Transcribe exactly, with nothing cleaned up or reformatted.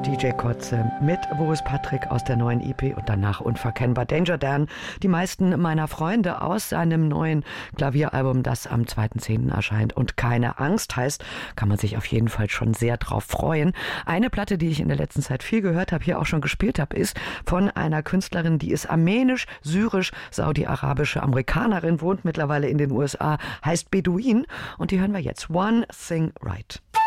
D J Kotze mit Boris Patrick aus der neuen E P und danach unverkennbar Danger Dan. Die meisten meiner Freunde aus seinem neuen Klavieralbum, das am zweiten zehnten erscheint. Und keine Angst heißt, kann man sich auf jeden Fall schon sehr drauf freuen. Eine Platte, die ich in der letzten Zeit viel gehört habe, hier auch schon gespielt habe, ist von einer Künstlerin, die ist armenisch, syrisch, saudi-arabische Amerikanerin, wohnt mittlerweile in den U S A, heißt Beduin und die hören wir jetzt. One Thing Right.